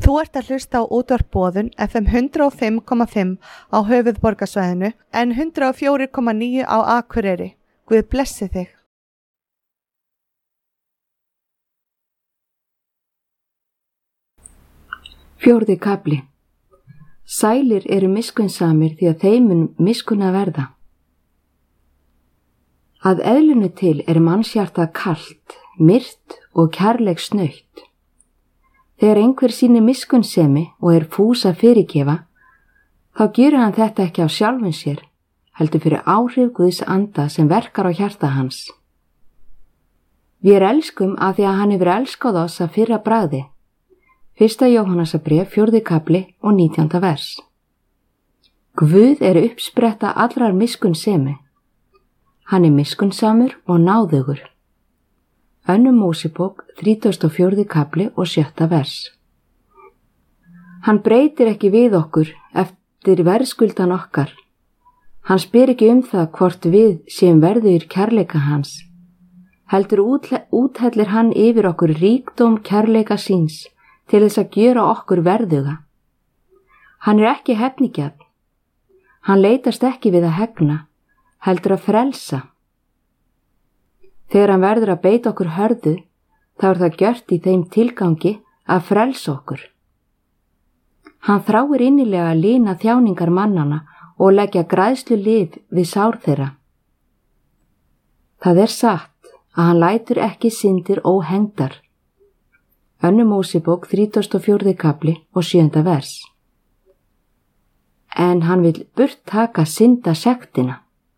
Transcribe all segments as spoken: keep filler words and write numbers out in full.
Þú ert að hlusta á útvarp Boðun F M hundrað og fimm komma fimm á höfuðborgarsvæðinu en hundrað og fjögur komma níu á Akureyri. Guð blessi þig. Fjórði kafli. Sælir eru miskunnsamir því að þeim mun miskunna verða. Að eðlunu til er mannshjartað kalt, myrt og kærleik snautt. Þegar einhver sýnir miskunnsemi og er fús að fyrirgefa, þá gjör hann þetta ekki á sjálfum sér, heldur fyrir áhrif Guðs anda sem verkar á hjarta hans. Við er elskum af því að hann hefur elskað oss að fyrra bragði. Fyrsta Jóhannasarbréf, fjórði kafli og nítjánda vers. Guð er uppspretta allrar miskunnsemi. Hann er miskunnsamur og náðugur. Önnur Mósebók, þrítugasta og fjórði kafli og sjötta vers. Hann breytir ekki við okkur eftir verðskuldan okkar. Hann spyr ekki um það hvort við séum verðugir kærleika hans. Heldur úthellir hann yfir okkur ríkdóm kærleika síns til þess að gjöra okkur verðuga. Hann er ekki hefnigjarn. Hann leitast ekki við að hegna, heldur að frelsa. Þegar hann verður að beita okkur hörðu, þá er það gjört í þeim tilgangi að frelsa okkur. Hann þráir innilega að lina þjáningar mannana og leggja græðslu lyf við sár þeirra. Það er satt að hann lætur ekki syndir óhengdar. Önnur Mósebók, þrítugasta og fjórði kafli og sjöunda vers. En hann vill burt taka syndasektina.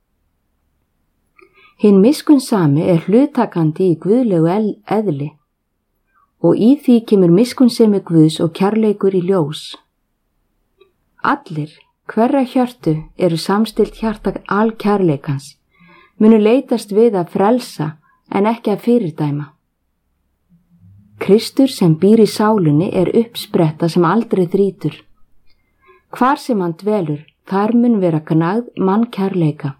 Hinn miskunnsami er hluttakandi í guðlegu eðli og í því kemur miskunnsemi Guðs og kærleikur í ljós. Allir, hverra hjörtu eru samstillt hjarta alkærleikans, munu leitast við að frelsa en ekki að fyrirdæma. Kristur sem býr í sálunni er uppspretta sem aldrei þrýtur. Hvar sem hann dvelur, þar mun vera gnægð mann kærleika.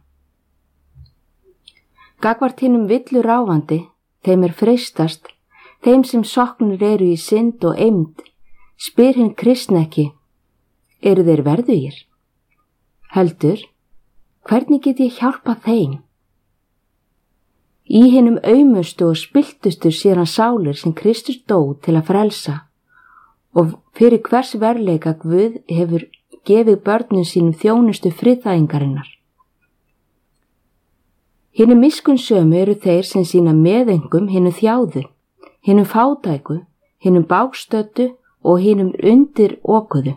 Gagvart hinum villu ráfandi, þeim er freistast, þeim sem soknur eru í synd og eymd, spyr hinn kristni ekki, eru þeir verðugir? Heldur, hvernig get ég hjálpað þeim? Í hinum aumustu og spilltustu sér hann sálir sem Kristus dó til að frelsa og fyrir hvers verðleika Guð hefur gefið börnum sínum þjónustu friðþægingarinnar. Hinum miskunnsömu eru þeir sem sína meðengum hinum þjáðu, hinum fátæku, hinum bágstöddu og hinum undir okuðu.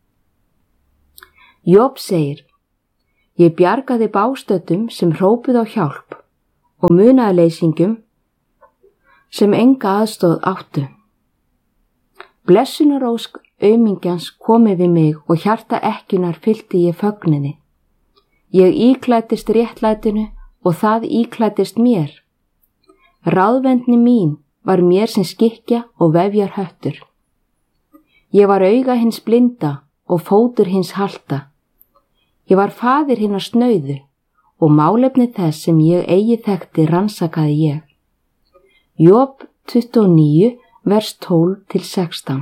Job segir, ég bjargaði bágstöddum sem hrópuð á hjálp og munaðarleysingum sem enga aðstóð áttu. Blessunarósk aumingjans komi við mig og hjarta ekkjunar fyllti ég fögninni. Ég íklæddist réttlætinu og það íklæddist mér. Ráðvendni mín var mér sem skikkja og vefjar höttur. Ég var auga hins blinda og fótur hins halta. Ég var faðir hinnar snauðu og málefni þess sem ég eigi þekkti rannsakaði ég. Job tuttugu og níu, vers tólf til sextán.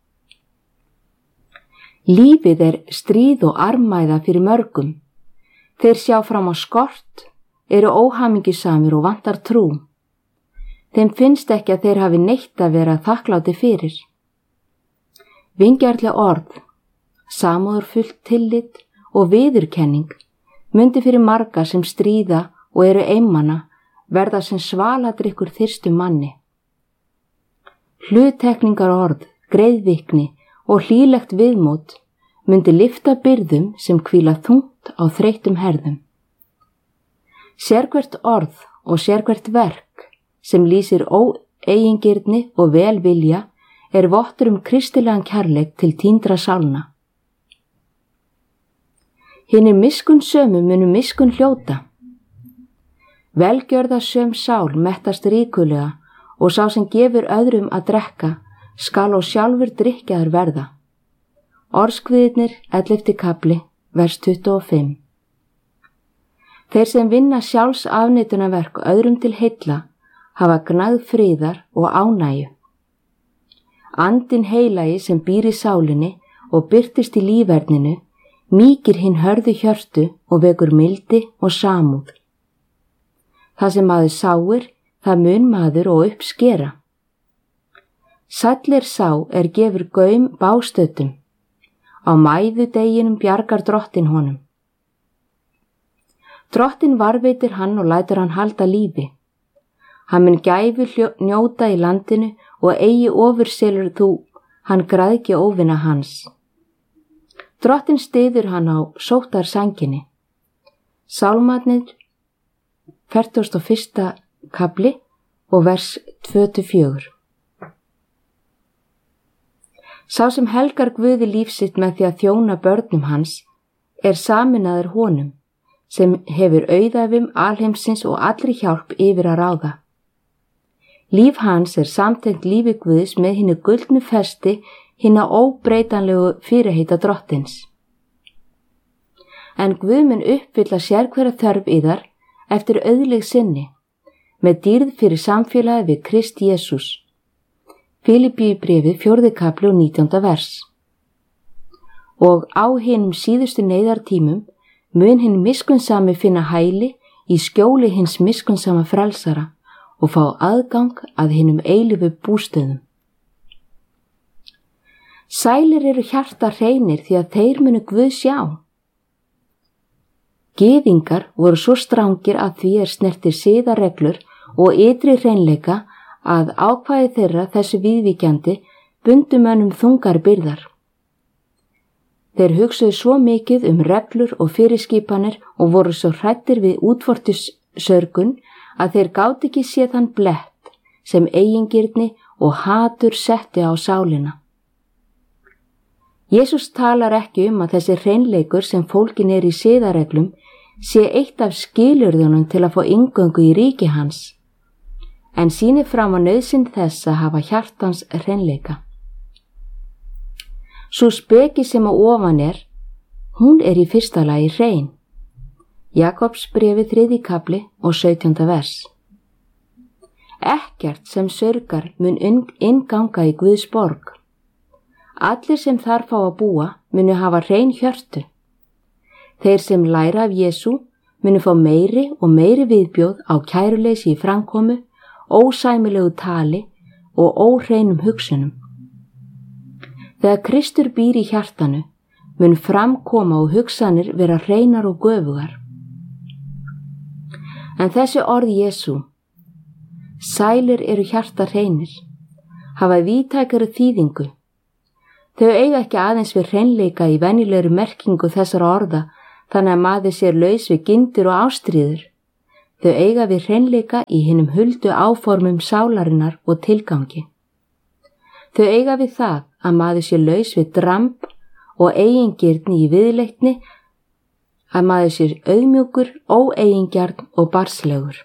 Lífið er stríð og armæða fyrir mörgum. Þeir sjá fram á skort, eru óhamingjusamir og vantar trú. Þeim finnst ekki að þeir hafi neitt að vera þakkláti fyrir. Vingjarnleg orð, samúðarfullt tillit og viðurkenning mundi fyrir marga sem stríða og eru einmana verða sem svaladrykkur þyrstum manni. Hluttekningar orð, greiðvikni og hlýlegt viðmót mundi lyfta byrðum sem hvíla þungt á þreyttum herðum. Sérhvert orð og sérhvert verk sem lýsir óeigingirni og velvilja er vottur um kristilegan kærleik til týndra sálna. Hinir miskunnsömu munu miskunn hljóta. Velgjörðasöm sál mettast ríkulega og sá sem gefur öðrum að drekka skal og sjálfur drykkjaður verða. Orðskviðirnir, ellefti kafli, vers tuttugu og fimm. Þeir sem vinna sjálfs afneitunaverk öðrum til heilla hafa gnægð friðar og ánægju. Andinn heilagi sem býr í sálinni og birtist í líferninu, mýkir hinn hörðu hjörtu og vekur mildi og samúð. Það sem maður sáir, það mun maður og uppskera. Sæll er sá er gefur gaum bástöddum, á mæðu deginum bjargar drottin honum. Drottin varveitir hann og lætur hann halda lífi. Hann mun gæfu njóta í landinu og eigi ofurselur þú, hann græðgi óvina hans. Drottin styður hann á sóttar sænginni. Sálmarnir, fertugasta og fyrsta kafli og vers tvö til fjögur. Sá sem helgar Guði líf sitt með því að þjóna börnum hans er saminaður honum, sem hefur auðæfum alheimsins og allri hjálp yfir að ráða. Líf hans er samtengt lífi Guðs með hinni gullnu festi hinna óbreytanlegu fyrirheita drottins. En Guð mun uppfylla sérhverja þörf yðar eftir auðleg sinni, með dýrð fyrir samfélagi við Krist Jesús. Filippíubréfið fjórði kafli og nítjánda vers. Og á hinum síðustu neyðartímum mun hinn miskunnsami finna hæli í skjóli hins miskunnsama frelsara og fá aðgang að hinum eilífu bústöðum. Sælir eru hjarta hreinir því að þeir munu Guð sjá. Gyðingar voru svo strangir að því er snertir siðareglur og ytri hreinleika að ákvæði þeirra þessu viðvíkjandi bundu mönnum þungar byrðar. Þeir hugsuðu svo mikið um reglur og fyrirskipanir og voru svo hræddir við útvortissörgun að þeir gátu ekki séð þann blett sem eigingirni og hatur setti á sálina. Jesús talar ekki um að þessi hreinleikur sem fólkin er í siðareglum sé eitt af skilyrðunum til að fá inngöngu í ríki hans, en sýnir fram á nauðsyn þess að hafa hjartans hreinleika. Sú speki sem á ofan er, hún er í fyrsta lagi hrein. Jakobs bréfi þriðji kafli og sautjánda vers. Ekkert sem sörgar mun innganga í Guðs borg. Allir sem þar fá að búa munu hafa hrein hjörtu. Þeir sem læra af Jesú munu fá meiri og meiri viðbjóð á kæruleysi í framkomu, ósæmilegu tali og óhreinum hugsunum. Þegar Kristur býr í hjartanu, mun framkoma og hugsanir vera hreinar og göfugar. En þessi orð Jesú, sælir eru hjarta hreinir, hafa víðtækari þýðingu. Þau eiga ekki aðeins við hreinleika í venjulegri merkingu þessara orða, þannig að maður sér laus við gyndir og ástríður. Þau eiga við hreinleika í hinum huldu áformum sálarinnar og tilgangi. Þau eiga við það að maður sé laus við dramb og eigingirni í viðleitni, að maður sé auðmjúkur, óeigingjarn og barslegur.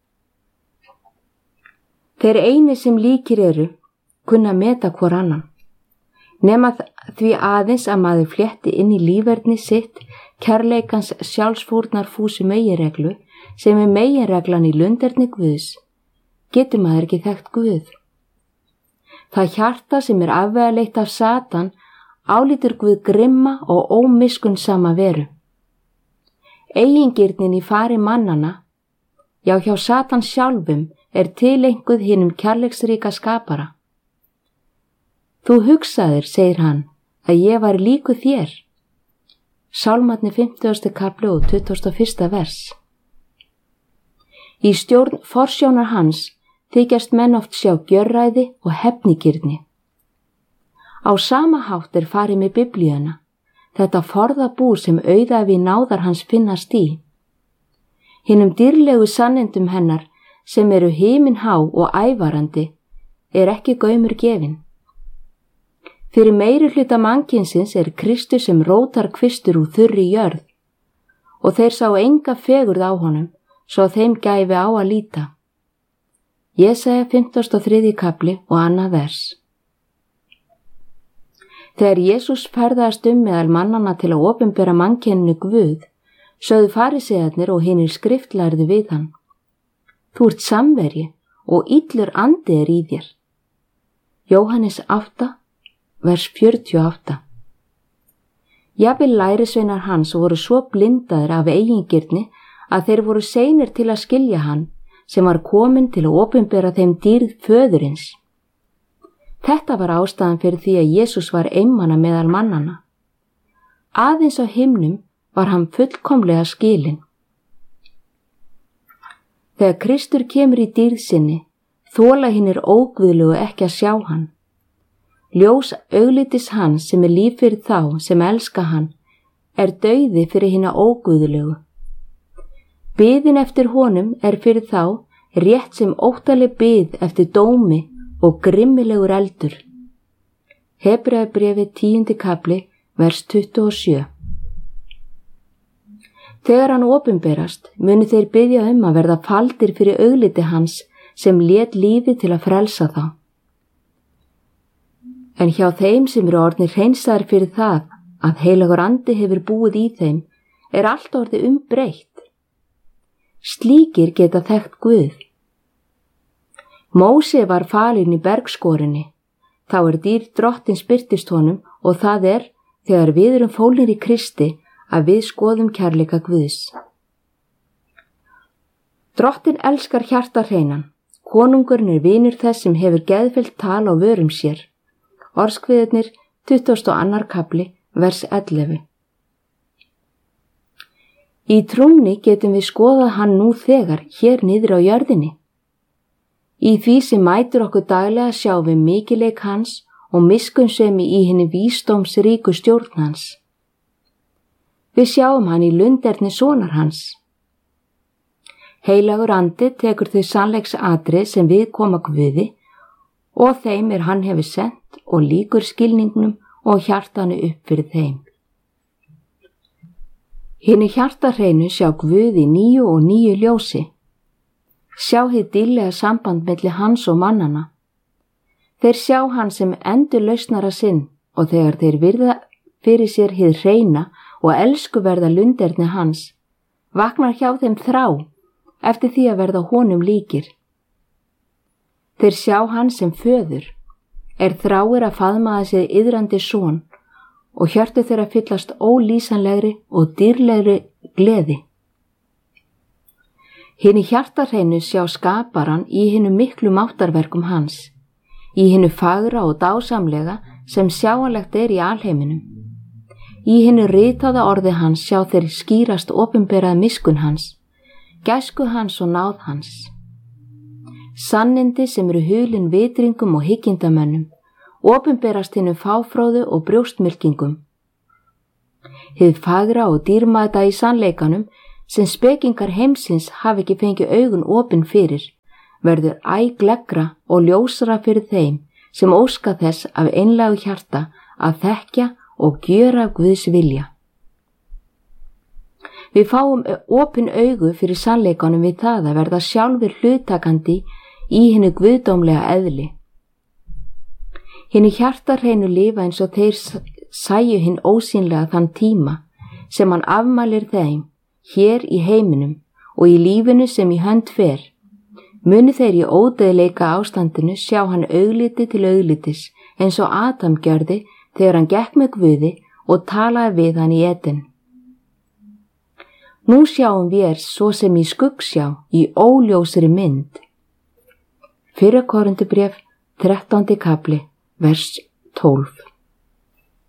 Þeir eini sem líkir eru kunna meta hvor annan, nema því aðeins að maður flétti inn í líferni sitt kærleikans sjálfsfórnarfúsu meginreglu sem er meginreglan í lunderni Guðs, getur maður ekki þekkt Guð. Það hjarta sem er afvegaleitt af Satan álítur Guð grimma og ómiskunnsama veru. Eigingirnin í fari mannana, já hjá Satan sjálfum, er tileinkuð hinum kærleiksríka skapara. Þú hugsaðir, segir hann, að ég var líku þér. Sálmarnir fimmtugasti kafli og tuttugasta og fyrsta vers. Í stjórn forsjónar hans þykjast menn oft sjá gjörræði og hefnigirni. Á sama hátt er farið með Biblíuna, þetta forðabú sem auðæfi náðar hans finnast í. Hinum dýrlegu sannindum hennar sem eru himinhá og ævarandi er ekki gaumur gefin. Fyrir meiri hluta mannkynsins er Kristus sem rótar kvistur úr þurri jörð og þeir sá enga fegurð á honum svo þeim gæfi á að líta. Jesaja fimmtugasta og þriðji kafli og annað vers. Þegar Jesús ferðaðist um meðal mannanna til að opinbera mannkyninu Guð, sögðu farisearnir og hinir skriftlærðu við hann: Þú ert samverji og illur andi er í þér. Jóhannes átta, vers fjörutíu og átta. Jafnvel lærisveinar hans voru svo blindaðir af eigingirni að þeir voru seinir til að skilja hann sem var kominn til að opinbera þeim dýrð föðurins. Þetta var ástæðan fyrir því að Jesús var einmana meðal mannana. Aðeins á himnum var hann fullkomlega skilinn. Þegar Kristur kemur í dýrð sinni, þola hinnir óguðlegu ekki að sjá hann. Ljós auglitis hans sem er líf fyrir þá sem elska hann, er dauði fyrir hinna óguðlegu. Biðin eftir honum er fyrir þá rétt sem óttaleg bið eftir dómi og grimmilegur eldur. Hebreabréfið tíundi kafli, vers tuttugu og sjö. Þegar hann opinberast, munu þeir biðja um að verða faldir fyrir augliti hans sem lét lífi til að frelsa þá. En hjá þeim sem eru orðnir hreinsaðir fyrir það að heilagur andi hefur búið í þeim, er allt orðið umbreytt. Slíkir geta þekkt Guð. Móse var falinn í bergskorinni, þá er dýr drottins birtist honum og það er þegar við erum fólgnir í Kristi að við skoðum kærleika Guðs. Drottin elskar hjartarhreinan, konungurinn er vinur þess sem hefur geðfellt tal á vörum sér. Orðskviðirnir tuttugasta og annar kafli, vers ellefu. Í trúnni getum við skoðað hann nú þegar hér niður á jörðinni. Í því sem mætur okkur daglega sjá við mikileik hans og miskunnsemi í hinni vísdómsríku stjórn hans. Við sjáum hann í lunderni sonar hans. Heilagur andi tekur þau sannleiksatriði sem við koma Guði og þeim er hann hefur sent og líkur skilningnum og hjartanu upp fyrir þeim. Hinni hjartarhreinu sjá Guði nýju og nýju ljósi. Sjá hið dýrlega samband milli hans og mannana. Þeir sjá hann sem endur lausnara sinn og þegar þeir virða fyrir sér hið hreina og elskuverða lunderni hans, vaknar hjá þeim þrá eftir því að verða honum líkir. Þeir sjá hann sem föður, er þráir að faðmaða sér iðrandi son og hjörtu þeirra fyllast ólýsanlegri og dýrlegri gleði. Hinni hjartarhreinu sjá skaparan í hinnu miklu máttarverkum hans, í hinnu fagra og dásamlega sem sjáanlegt er í alheiminum. Í hinnu ritaða orði hans sjá þeir skýrast opinberað miskun hans, gæsku hans og náð hans. Sannindi sem eru hulin vitringum og hyggindamönnum, opinberast hinnu fáfróðu og brjóstmylkingum. Hið fagra og dýrmæta í sannleikanum sem spekingar heimsins hafi ekki fengið augun opin fyrir, verður æ gleggra og ljósara fyrir þeim sem óska þess af einlægu hjarta að þekkja og gjöra Guðs vilja. Við fáum opin augu fyrir sannleikanum við það að verða sjálfur hluttakandi í hinnu guðdómlega eðli. Hinni hjartarhreinu lifa eins og þeir sæju hinn ósýnlega þann tíma sem hann afmælir þeim hér í heiminum og í lífinu sem í hönd fer. Muni þeir í ódauðleika ástandinu sjá hann augliti til auglitis eins og Adam gjörði þegar hann gekk með Guði og talaði við hann í Eden. Nú sjáum við svo sem í skuggsjá í óljósri mynd. Fyrra Korintubréf þrettándi kafli, vers tólf.